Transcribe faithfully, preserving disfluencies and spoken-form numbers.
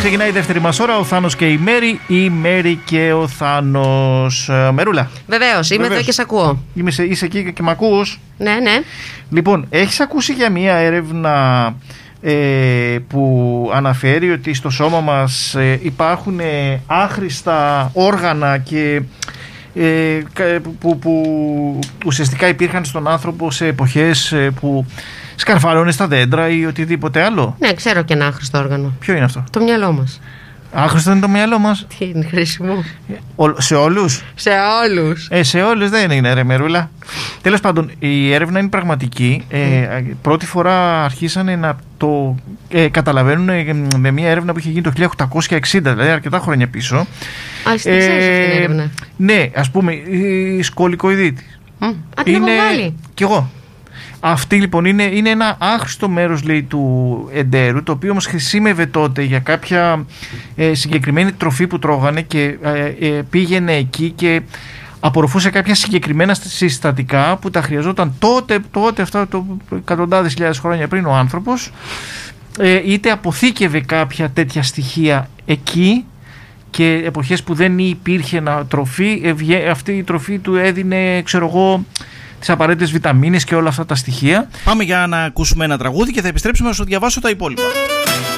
ξεκινάει η δεύτερη μας ώρα. Ο Θάνος και η Μέρη, η Μέρη και ο Θάνος. Μερούλα. Βεβαίως, είμαι εδώ και σε ακούω. Είμαι σε, είσαι εκεί και με ακούς. Ναι, ναι. Λοιπόν, έχεις ακούσει για μια έρευνα ε, που αναφέρει ότι στο σώμα μας ε, υπάρχουν ε, άχρηστα όργανα και ε, που, που ουσιαστικά υπήρχαν στον άνθρωπο σε εποχές ε, που σκαρφαλώνει στα δέντρα ή οτιδήποτε άλλο. Ναι, ξέρω και ένα άχρηστο όργανο. Ποιο είναι αυτό? Το μυαλό μας. Άχρηστο είναι το μυαλό μας. Τι είναι χρήσιμο? Ο, σε όλους. Σε όλους. Ε, σε όλους δεν είναι, ρε Μερούλα. Τέλος πάντων, η έρευνα είναι πραγματική. Ε, πρώτη φορά αρχίσανε να το ε, καταλαβαίνουν με μια έρευνα που είχε γίνει το χίλια οκτακόσια εξήντα, δηλαδή αρκετά χρόνια πίσω. Α, εσύ ε, ξέρεις αυτή την έρευνα? Ναι, ας πούμε, η σκολικοειδίτης. Mm. Α, την έχω βγάλει. Κι εγώ. Αυτή λοιπόν είναι, είναι ένα άχρηστο μέρος, λέει, του εντέρου, το οποίο όμως χρησιμεύε τότε για κάποια ε, συγκεκριμένη τροφή που τρώγανε και ε, ε, πήγαινε εκεί και απορροφούσε κάποια συγκεκριμένα συστατικά που τα χρειαζόταν τότε, τότε αυτά το εκατοντάδες χιλιάδες χρόνια πριν ο άνθρωπος, ε, είτε αποθήκευε κάποια τέτοια στοιχεία εκεί και εποχές που δεν υπήρχε τροφή, ε, αυτή η τροφή του έδινε, ξέρω εγώ, τις απαραίτητες βιταμίνες και όλα αυτά τα στοιχεία. Πάμε για να ακούσουμε ένα τραγούδι και θα επιστρέψουμε να σου διαβάσω τα υπόλοιπα.